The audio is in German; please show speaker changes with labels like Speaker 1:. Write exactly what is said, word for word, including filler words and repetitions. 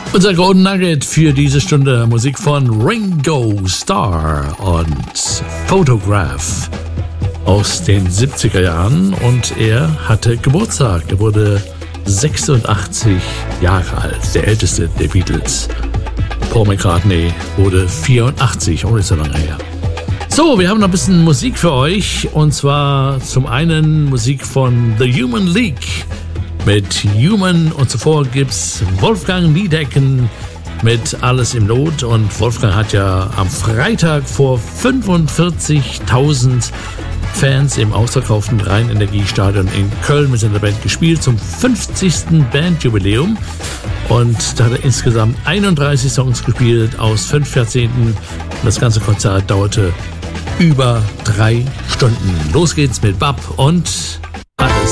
Speaker 1: Unser Golden Nugget für diese Stunde: Musik von Ringo Starr und Photograph aus den siebziger Jahren. Und er hatte Geburtstag. Er wurde sechsundachtzig Jahre alt, der älteste der Beatles. Paul McCartney wurde vierundachtzig, auch nicht so lange her. So, wir haben noch ein bisschen Musik für euch. Und zwar zum einen Musik von The Human League mit Human, und zuvor gibt's Wolfgang Niedecken mit Alles im Not. Und Wolfgang hat ja am Freitag vor fünfundvierzigtausend Fans im ausverkauften Rhein-Energie-Stadion in Köln mit seiner Band gespielt zum fünfzigsten Bandjubiläum. Und da hat er insgesamt einunddreißig Songs gespielt aus fünf Jahrzehnten. Und das ganze Konzert dauerte über drei Stunden. Los geht's mit Bab und